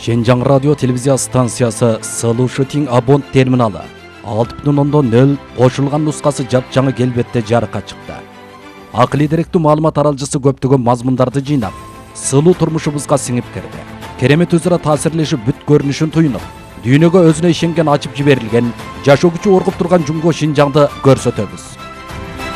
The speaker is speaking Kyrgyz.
Шенжаң радио телевизия станциясы Слушатин абонт терминалы 6.0 қошылған нұсқасы жап-жаңы келбетте жарыққа шықты. Ақылы деректүү маалымат аралжысы көптөгөн мазмундарды жыйнап, сылуу турмушубузга сиңип кирди. Керемет өзара таасирлешип бүт көрүнүшүн туйнуп, дүйнөгө өзүнө ишенген ачып жиберилген, жашоо күчү оргуп турган Жумго Шинжаңды көрсөтөбүз.